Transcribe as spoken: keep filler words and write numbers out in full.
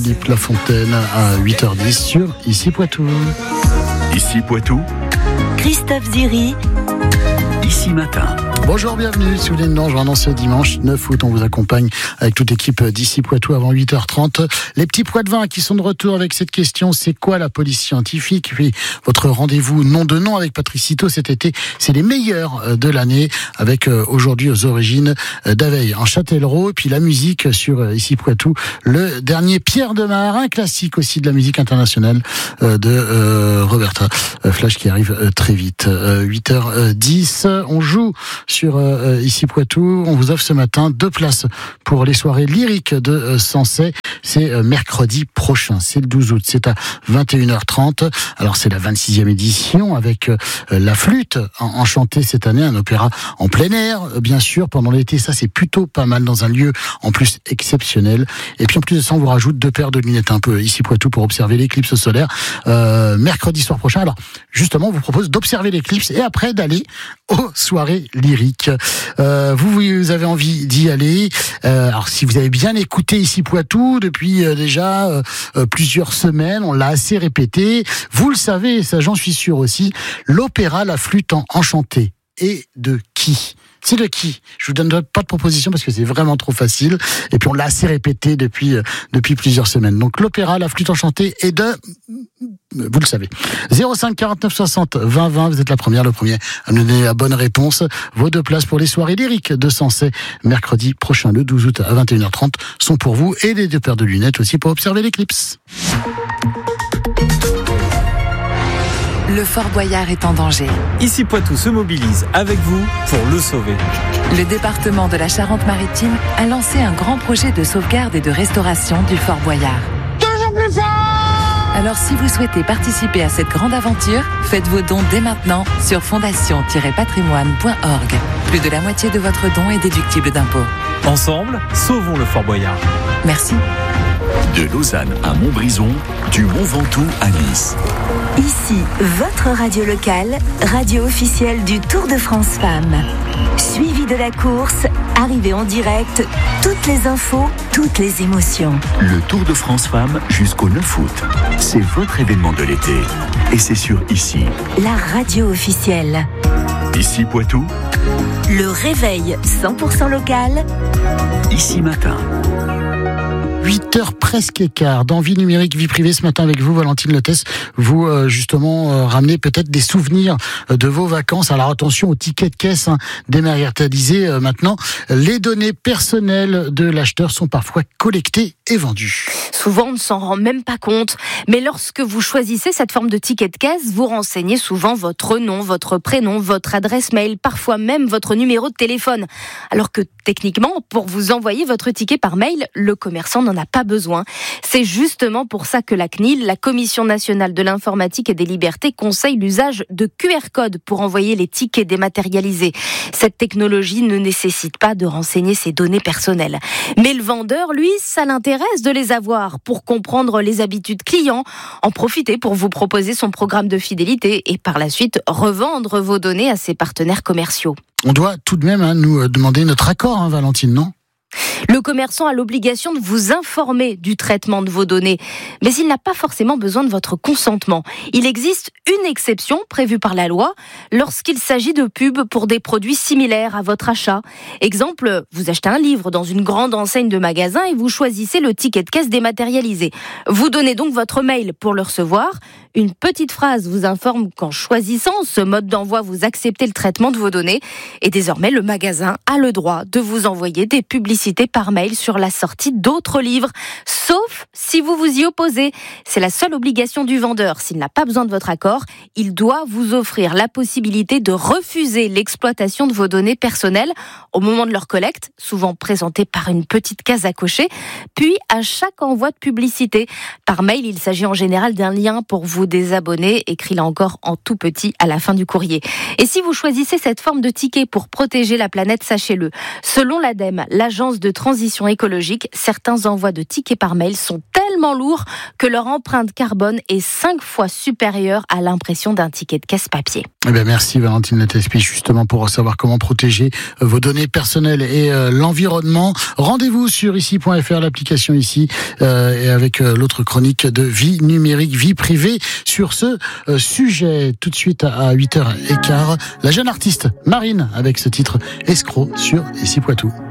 Philippe Lafontaine à huit heures dix sur Ici Poitou. Ici Poitou, Christophe Ziri. Ici Matin. Bonjour, bienvenue. Si vous venez de nous rejoindre ce dimanche neuf août, on vous accompagne avec toute l'équipe d'Ici Poitou avant huit heures trente. Les petits Poitevins qui sont de retour avec cette question, c'est quoi la police scientifique? Puis votre rendez-vous nom de nom avec Patrice Citeau cet été, c'est les meilleurs de l'année avec aujourd'hui aux origines d'Aveille en Châtellerault. Et puis la musique sur Ici Poitou, le dernier Pierre Demar, un classique aussi de la musique internationale de euh, Roberta Flash qui arrive très vite. huit heures dix, on joue sur euh, Ici Poitou. On vous offre ce matin deux places pour les soirées lyriques de euh, Sancey. C'est euh, mercredi prochain, c'est le douze août, c'est à vingt et une heures trente. Alors c'est la vingt-sixième édition avec euh, la flûte enchantée cette année, un opéra en plein air, euh, bien sûr, pendant l'été. Ça c'est plutôt pas mal dans un lieu en plus exceptionnel. Et puis en plus de ça, on vous rajoute deux paires de lunettes un peu Ici Poitou pour observer l'éclipse solaire euh, mercredi soir prochain. Alors justement, on vous propose d'observer l'éclipse et après d'aller aux soirées lyriques. Euh, vous, vous avez envie d'y aller. Euh, alors, si vous avez bien écouté Ici Poitou depuis euh, déjà euh, euh, plusieurs semaines, on l'a assez répété. Vous le savez, ça j'en suis sûr aussi. L'opéra La Flûte Enchantée. Et de qui ? C'est de qui ? Je vous donne pas de proposition parce que c'est vraiment trop facile. Et puis on l'a assez répété depuis euh, depuis plusieurs semaines. Donc l'opéra La Flûte Enchantée est de, vous le savez, zéro cinq quarante-neuf soixante vingt vingt. Vous êtes la première, le premier à me donner la bonne réponse. Vos deux places pour les soirées lyriques de Sancey mercredi prochain, le douze août à vingt et une heures trente, sont pour vous, et les deux paires de lunettes aussi pour observer l'éclipse. Le Fort Boyard est en danger. Ici Poitou se mobilise avec vous pour le sauver. Le département de la Charente-Maritime a lancé un grand projet de sauvegarde et de restauration du Fort Boyard. Toujours plus fort ! Alors si vous souhaitez participer à cette grande aventure, faites vos dons dès maintenant sur fondation tiret patrimoine point org. Plus de la moitié de votre don est déductible d'impôts. Ensemble, sauvons le Fort Boyard. Merci. De Lausanne à Montbrison, du Mont Ventoux à Nice. Ici, votre radio locale, radio officielle du Tour de France Femmes. Suivi de la course, arrivée en direct, toutes les infos, toutes les émotions. Le Tour de France Femmes jusqu'au neuf août. C'est votre événement de l'été. Et c'est sur Ici. La radio officielle. Ici Poitou. Le réveil cent pour cent local. Ici Matin. huit heures presque écart d'Envie numérique, vie privée ce matin avec vous, Valentine Lotès. Vous, euh, justement, euh, ramenez peut-être des souvenirs euh, de vos vacances. Alors attention aux tickets de caisse, hein, dématérialisés euh, maintenant. Les données personnelles de l'acheteur sont parfois collectées et vendues. Souvent, on ne s'en rend même pas compte. Mais lorsque vous choisissez cette forme de ticket de caisse, vous renseignez souvent votre nom, votre prénom, votre adresse mail, parfois même votre numéro de téléphone. Alors que techniquement, pour vous envoyer votre ticket par mail, le commerçant n'en a pas besoin. C'est justement pour ça que la C N I L, la Commission nationale de l'informatique et des libertés, conseille l'usage de Q R codes pour envoyer les tickets dématérialisés. Cette technologie ne nécessite pas de renseigner ses données personnelles. Mais le vendeur, lui, ça l'intéresse de les avoir pour comprendre les habitudes clients, en profiter pour vous proposer son programme de fidélité et par la suite revendre vos données à ses partenaires commerciaux. On doit tout de même hein, nous demander notre accord, hein, Valentine, non ? Le commerçant a l'obligation de vous informer du traitement de vos données, mais il n'a pas forcément besoin de votre consentement. Il existe une exception prévue par la loi lorsqu'il s'agit de pubs pour des produits similaires à votre achat. Exemple, vous achetez un livre dans une grande enseigne de magasin et vous choisissez le ticket de caisse dématérialisé. Vous donnez donc votre mail pour le recevoir. Une petite phrase vous informe qu'en choisissant ce mode d'envoi, vous acceptez le traitement de vos données. Et désormais, le magasin a le droit de vous envoyer des publicités par mail sur la sortie d'autres livres, sauf si vous vous y opposez. C'est la seule obligation du vendeur. S'il n'a pas besoin de votre accord, il doit vous offrir la possibilité de refuser l'exploitation de vos données personnelles au moment de leur collecte, souvent présentée par une petite case à cocher, puis à chaque envoi de publicité. Par mail, il s'agit en général d'un lien pour vous désabonner, écrit là encore en tout petit à la fin du courrier. Et si vous choisissez cette forme de ticket pour protéger la planète, sachez-le, selon l'ADEME, l'agence de transition écologique, certains envois de tickets par mail sont tellement tellement lourds que leur empreinte carbone est cinq fois supérieure à l'impression d'un ticket de caisse papier. Eh bien, merci Valentine Letespi, justement pour savoir comment protéger vos données personnelles et euh, l'environnement. Rendez-vous sur ici point f r, l'application ici, euh, et avec euh, l'autre chronique de vie numérique, vie privée sur ce euh, sujet. Tout de suite à huit heures quinze, la jeune artiste Marine avec ce titre Escroc sur Ici Poitou.